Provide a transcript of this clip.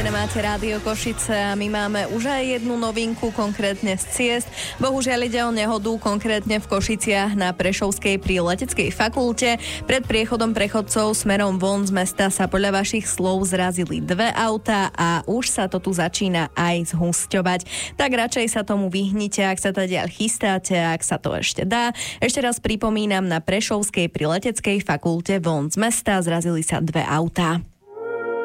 Naladené máte Rádio Košice a my máme už aj jednu novinku, konkrétne z ciest. Bohužiaľ ide o nehodu, konkrétne v Košiciach na Prešovskej pri leteckej fakulte. Pred priechodom prechodcov smerom von z mesta sa podľa vašich slov zrazili dve autá a už sa to tu začína aj zhusťovať. Tak radšej sa tomu vyhnite, ak sa tadiaľ chystáte, ak sa to ešte dá. Ešte raz pripomínam, na Prešovskej pri leteckej fakulte von z mesta zrazili sa dve autá.